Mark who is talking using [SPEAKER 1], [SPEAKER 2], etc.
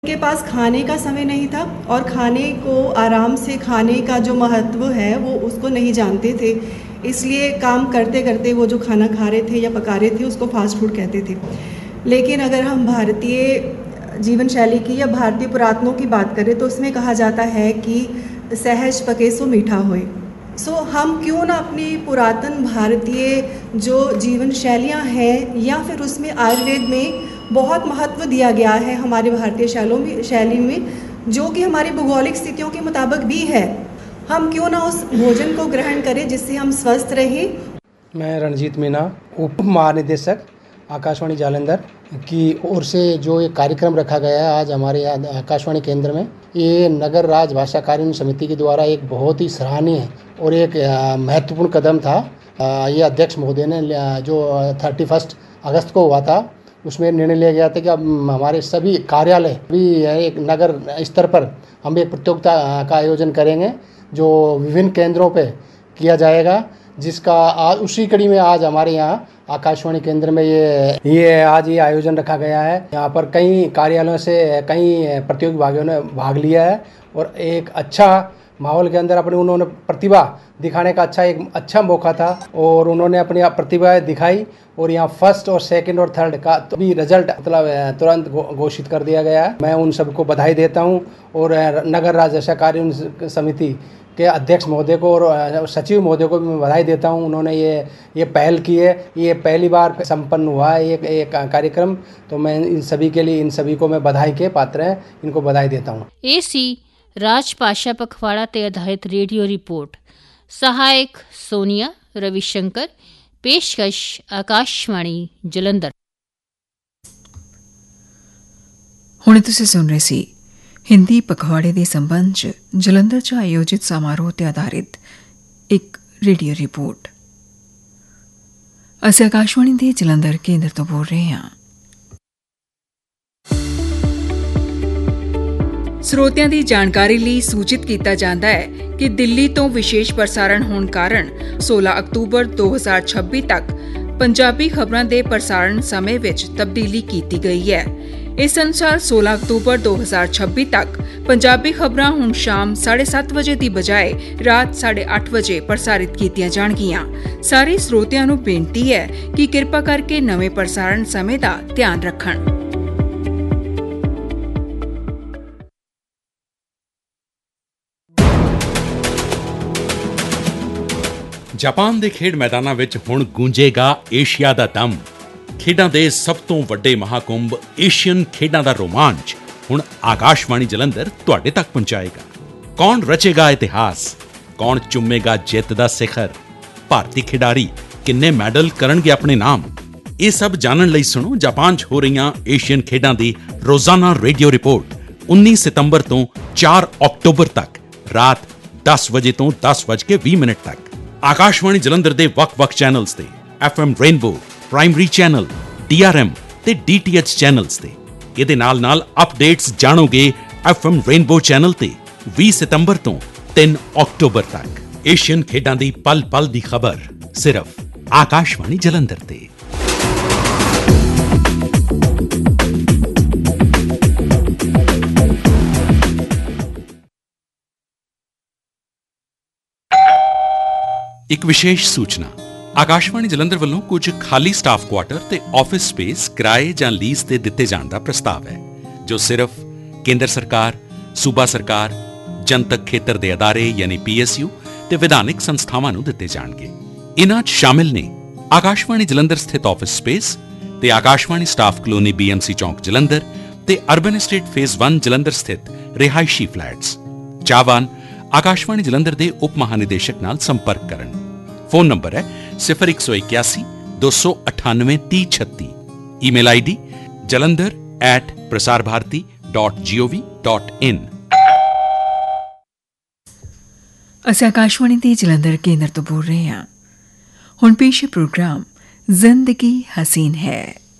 [SPEAKER 1] के पास खाने का समय नहीं था और खाने को आराम से खाने का जो महत्व है वो उसको नहीं जानते थे। इसलिए काम करते करते वो जो खाना खा रहे थे या पका रहे थे उसको फास्ट फूड कहते थे। लेकिन अगर हम भारतीय जीवन शैली की या भारतीय पुरातनों की बात करें तो उसमें कहा जाता है कि सहज पके सो मीठा होए। हम क्यों ना अपनी पुरातन भारतीय जो जीवन शैलियाँ हैं या फिर उसमें आयुर्वेद में बहुत महत्व दिया गया है हमारे भारतीय शैली में, जो कि हमारी भौगोलिक स्थितियों के मुताबिक भी है, हम क्यों ना उस भोजन को ग्रहण करें जिससे हम स्वस्थ रहें।
[SPEAKER 2] मैं रणजीत मीना, उप महानिदेशक आकाशवाणी जालंधर की ओर से जो एक कार्यक्रम रखा गया है आज हमारे यहाँ आकाशवाणी केंद्र में, ये नगर राज्य भाषा कार्यान्वयन समिति के द्वारा एक बहुत ही सराहनीय और एक महत्वपूर्ण कदम था। ये अध्यक्ष महोदय ने जो 31 अगस्त को हुआ था उसमें निर्णय लिया गया था कि अब हमारे सभी कार्यालय भी एक नगर स्तर पर हम एक प्रतियोगिता का आयोजन करेंगे जो विभिन्न केंद्रों पे किया जाएगा, जिसका आज उसी कड़ी में आज हमारे यहाँ आकाशवाणी केंद्र में ये आज ये आयोजन रखा गया है। यहाँ पर कई कार्यालयों से कई प्रतियोगी भागियों ने भाग लिया है और एक अच्छा माहौल के अंदर अपनी उन्होंने प्रतिभा दिखाने का एक अच्छा मौका था और उन्होंने अपनी प्रतिभा दिखाई और यहाँ फर्स्ट और सेकंड और थर्ड का तो भी रिजल्ट मतलब तुरंत घोषित कर दिया गया है। मैं उन सबको बधाई देता हूँ और नगर राज्य भाषा कार्यान्वयन समिति के अध्यक्ष महोदय को और सचिव महोदय को भी मैं बधाई देता हूँ। उन्होंने ये पहल की है, ये पहली बार संपन्न हुआ है ये कार्यक्रम, तो मैं इन सभी के लिए इन सभी को मैं बधाई के पात्र हैं, इनको बधाई देता हूँ।
[SPEAKER 3] AC राजपाशा पखवाड़ा ते आधारित रेडियो रिपोर्ट, सहायक सोनिया रविशंकर, पेशकश आकाशवाणी जलंधर।
[SPEAKER 4] हुणे तुसीं सुन रहे सी हिंदी पखवाड़े ਦੇ ਸੰਬੰਧ 'ਚ ਜਲੰਧਰ 'ਚ ਆਯੋਜਿਤ ਸਮਾਰੋਹ ਤੇ ਆਧਾਰਿਤ ਇੱਕ ਰੇਡੀਓ ਰਿਪੋਰਟ। ਅਸੀਂ ਆਕਾਸ਼ਵਾਣੀ ਦੇ ਜਲੰਧਰ ਕੇਂਦਰ ਤੋਂ ਬੋਲ ਰਹੇ ਹਾਂ। ਸਰੋਤਿਆਂ ਦੀ ਜਾਣਕਾਰੀ ਲਈ ਸੂਚਿਤ ਕੀਤਾ ਜਾਂਦਾ ਹੈ ਕਿ ਦਿੱਲੀ ਤੋਂ ਵਿਸ਼ੇਸ਼ ਪ੍ਰਸਾਰਣ ਹੋਣ ਕਾਰਨ 16 ਅਕਤੂਬਰ 2026 ਤੱਕ ਪੰਜਾਬੀ ਖਬਰਾਂ ਦੇ ਪ੍ਰਸਾਰਣ ਸਮੇਂ ਵਿੱਚ ਤਬਦੀਲੀ ਕੀਤੀ ਗਈ ਹੈ। ਇਸ ਅਨੁਸਾਰ 16 ਅਕਤੂਬਰ 2026 ਤੱਕ ਪੰਜਾਬੀ ਖਬਰਾਂ ਹੁਣ ਸ਼ਾਮ 7:30 ਵਜੇ ਦੀ ਬਜਾਏ ਰਾਤ 8:30 ਵਜੇ ਪ੍ਰਸਾਰਿਤ ਕੀਤੀਆਂ ਜਾਣਗੀਆਂ। ਸਾਰੇ ਸਰੋਤਿਆਂ ਨੂੰ ਬੇਨਤੀ ਹੈ ਕਿ ਕਿਰਪਾ ਕਰਕੇ ਨਵੇਂ ਪ੍ਰਸਾਰਣ ਸਮੇਂ ਦਾ ਧਿਆਨ ਰੱਖਣ।
[SPEAKER 5] ਜਾਪਾਨ ਦੇ ਖੇਡ ਮੈਦਾਨਾਂ ਵਿੱਚ ਹੁਣ ਗੂੰਜੇਗਾ ਏਸ਼ੀਆ ਦਾ ਦਮ। ਖੇਡਾਂ ਦੇ ਸਭ ਤੋਂ ਵੱਡੇ ਮਹਾਕੁੰਭ ਏਸ਼ੀਅਨ ਖੇਡਾਂ ਦਾ ਰੋਮਾਂਚ ਹੁਣ ਆਕਾਸ਼ਵਾਣੀ ਜਲੰਧਰ ਤੁਹਾਡੇ ਤੱਕ ਪਹੁੰਚਾਏਗਾ। ਕੌਣ ਰਚੇਗਾ ਇਤਿਹਾਸ, ਕੌਣ ਚੁੰਮੇਗਾ ਜਿੱਤ ਦਾ ਸਿਖਰ, ਭਾਰਤੀ ਖਿਡਾਰੀ ਕਿੰਨੇ ਮੈਡਲ ਕਰਨਗੇ ਆਪਣੇ ਨਾਮ, ਇਹ ਸਭ ਜਾਣਨ ਲਈ ਸੁਣੋ ਜਾਪਾਨ 'ਚ ਹੋ ਰਹੀਆਂ ਏਸ਼ੀਅਨ ਖੇਡਾਂ ਦੀ ਰੋਜ਼ਾਨਾ ਰੇਡੀਓ ਰਿਪੋਰਟ 19 ਸਤੰਬਰ ਤੋਂ 4 ਅਕਤੂਬਰ ਤੱਕ ਰਾਤ 10 ਵਜੇ ਤੋਂ 10:20 ਤੱਕ ਆਕਾਸ਼ਵਾਣੀ ਜਲੰਧਰ ਦੇ ਵੱਖ-ਵੱਖ ਚੈਨਲਸ ਤੇ FM rainbow, primary channel, DRM ਤੇ DTH ਚੈਨਲਸ ਤੇ। ਇਹਦੇ ਨਾਲ ਅਪਡੇਟਸ ਜਾਣੋਗੇ FM ਰੇਨਬੋ ਚੈਨਲ ਤੇ 20 ਸਤੰਬਰ ਤੋਂ 3 ਅਕਤੂਬਰ ਤੱਕ। ਏਸ਼ੀਅਨ ਖੇਡਾਂ ਦੀ ਪਲ-ਪਲ ਦੀ ਖਬਰ ਸਿਰਫ ਆਕਾਸ਼ਵਾਣੀ ਜਲੰਧਰ ਤੇ। ਇੱਕ ਵਿਸ਼ੇਸ਼ ਸੂਚਨਾ, ਆਕਾਸ਼ਵਾਣੀ ਜਲੰਧਰ ਵੱਲੋਂ ਕੁਝ ਖਾਲੀ ਸਟਾਫ ਕੁਆਟਰ ਤੇ ਆਫਿਸ ਸਪੇਸ ਕਿਰਾਏ ਜਾਂ ਲੀਜ਼ ਤੇ ਦਿੱਤੇ ਜਾਣ ਦਾ ਪ੍ਰਸਤਾਵ ਹੈ, ਜੋ ਸਿਰਫ ਕੇਂਦਰ ਸਰਕਾਰ, ਸੂਬਾ ਸਰਕਾਰ, ਜਨਤਕ ਖੇਤਰ ਦੇ ਅਦਾਰੇ ਯਾਨੀ PSU ਤੇ ਵਿਧਾਨਿਕ ਸੰਸਥਾਵਾਂ ਨੂੰ ਦਿੱਤੇ ਜਾਣਗੇ। ਇਨ੍ਹਾਂ 'ਚ ਸ਼ਾਮਿਲ ਨੇ ਆਕਾਸ਼ਵਾਣੀ ਜਲੰਧਰ ਸਥਿਤ ਆਫਿਸ ਸਪੇਸ ਤੇ ਆਕਾਸ਼ਵਾਣੀ ਸਟਾਫ ਕਲੋਨੀ BMC ਚੌਂਕ ਜਲੰਧਰ ਤੇ ਅਰਬਨ ਐਸਟੇਟ ਫੇਜ਼ 1 ਜਲੰਧਰ ਸਥਿਤ ਰਿਹਾਇਸ਼ੀ ਫਲੈਟਸ। ਚਾਹਵਾਨ ਆਕਾਸ਼ਵਾਣੀ ਜਲੰਧਰ ਦੇ ਉਪ ਮਹਾਨਿਦੇਸ਼ਕ ਨਾਲ ਸੰਪਰਕ ਕਰਨ। ਫੋਨ ਨੰਬਰ ਹੈ 0181 298 3036। Email ID jalandhar@prasarbharati.gov.in।
[SPEAKER 4] ਅਸੀਂ ਆਕਾਸ਼ਵਾਣੀ ਦੇ ਜਲੰਧਰ ਕੇਂਦਰ ਤੋਂ ਬੋਲ ਰਹੇ ਹਾਂ। ਹੁਣ ਪੇਸ਼ ਪ੍ਰੋਗਰਾਮ ਜ਼ਿੰਦਗੀ ਹਸੀਨ ਹੈ।